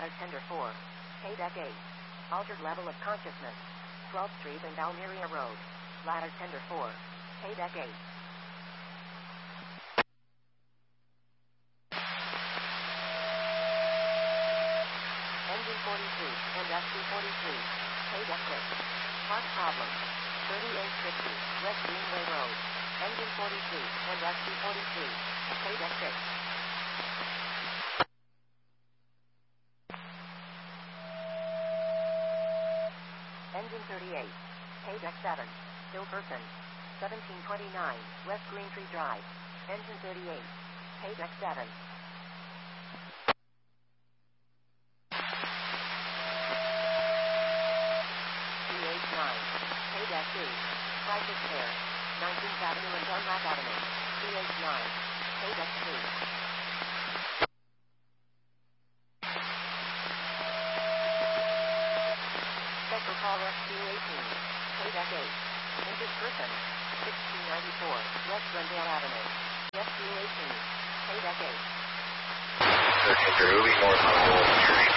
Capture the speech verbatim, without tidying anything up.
Ladder Tender four. K-Deck eight. Altered level of consciousness. twelfth Street and Almeria Road. Ladder Tender four. K-Deck eight. Engine forty-three and S C forty-three. K-Deck six. Part problem. thirty-eight sixty West Greenway Road. Engine forty-three and S C forty-three. K-Deck six. Engine thirty-eight. K-Deck seven. Hilperson. seventeen twenty-nine West Green Tree Drive. Engine thirty-eight. K-Deck seven. C H nine. K-Deck two. Crisis Care. nineteenth Avenue and Dunlap Avenue. C H nine. K-Deck two. Special Call Rescue eighteen. K-Deck eight. Injured person. sixteen ninety-four West Glendale Avenue. Rescue eighteen. K-Deck eight. Search moving north on Gold Street.